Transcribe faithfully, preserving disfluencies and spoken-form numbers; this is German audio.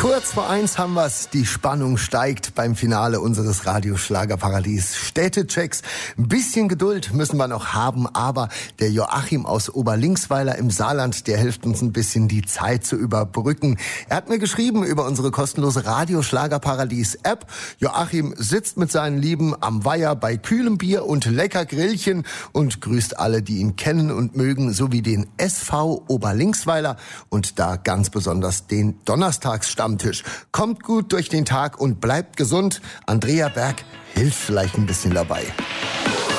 Kurz vor eins haben wir's. Die Spannung steigt beim Finale unseres Radioschlagerparadies Städtechecks. Ein bisschen Geduld müssen wir noch haben, aber der Joachim aus Oberlinksweiler im Saarland, der hilft uns ein bisschen die Zeit zu überbrücken. Er hat mir geschrieben über unsere kostenlose Radioschlagerparadies-App. Joachim sitzt mit seinen Lieben am Weiher bei kühlem Bier und lecker Grillchen und grüßt alle, die ihn kennen und mögen, sowie den S V Oberlinksweiler und da ganz besonders den Donnerstagsstammtisch. Kommt gut durch den Tag und bleibt gesund. Andrea Berg hilft vielleicht ein bisschen dabei.